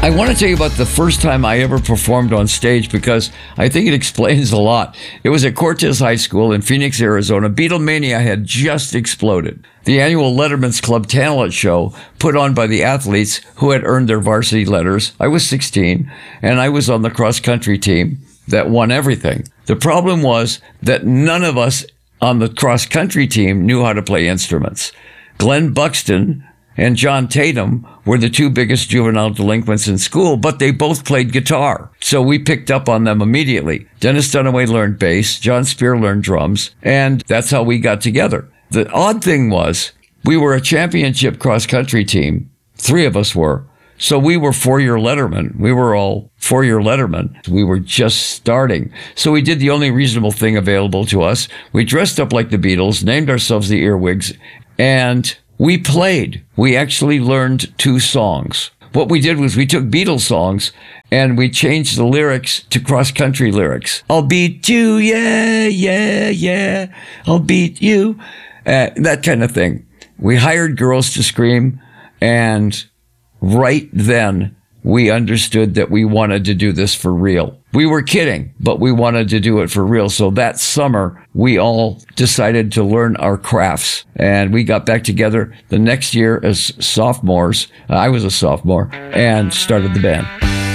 I want to tell you about the first time I ever performed on stage because I think it explains a lot. It was at Cortez High School in Phoenix, Arizona. Beatlemania had just exploded. The annual Letterman's Club talent show put on by the athletes who had earned their varsity letters. I was 16, and I was on the cross-country team that won everything. The problem was that none of us on the cross-country team knew how to play instruments. Glenn Buxton and John Tatum were the two biggest juvenile delinquents in school, but they both played guitar. So we picked up on them immediately. Dennis Dunaway learned bass, John Spear learned drums, and that's how we got together. The odd thing was, we were a championship cross-country team. 3 of us were. So we were four-year lettermen. We were all four-year lettermen. We were just starting. So we did the only reasonable thing available to us. We dressed up like the Beatles, named ourselves the Earwigs, and we played. We actually learned 2 songs. What we did was we took Beatles songs and we changed the lyrics to cross-country lyrics. I'll beat you, yeah, yeah, yeah. I'll beat you. That kind of thing. We hired girls to scream, and right then we understood that we wanted to do this for real. We were kidding, but we wanted to do it for real. So that summer, we all decided to learn our crafts. And we got back together the next year as sophomores. I was a sophomore, and started the band.